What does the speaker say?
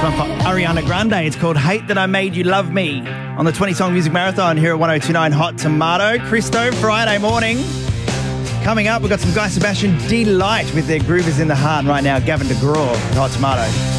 one for Ariana Grande. It's called Hate That I Made You Love Me on the 20-song music marathon here at 102.9 Hot Tomato. Christo, Friday morning. Coming up, we've got some Guy Sebastian Delight with their Groovers in the Heart. Right now, Gavin DeGraw, Hot Tomato.